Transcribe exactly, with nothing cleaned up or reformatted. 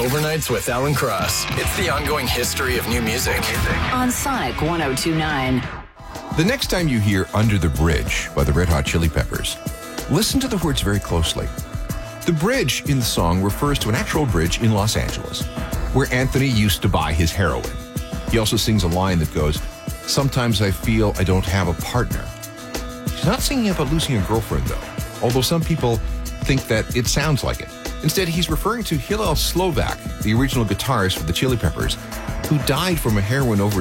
Overnights with Alan Cross. It's the ongoing history of new music. On Sonic one oh two point nine. The next time you hear Under the Bridge by the Red Hot Chili Peppers, listen to the words very closely. The bridge in the song refers to an actual bridge in Los Angeles, where Anthony used to buy his heroin. He also sings a line that goes, "Sometimes I feel I don't have a partner." He's not singing about losing a girlfriend, though, although some people think that it sounds like it. Instead, he's referring to Hillel Slovak, the original guitarist for the Chili Peppers, who died from a heroin overdose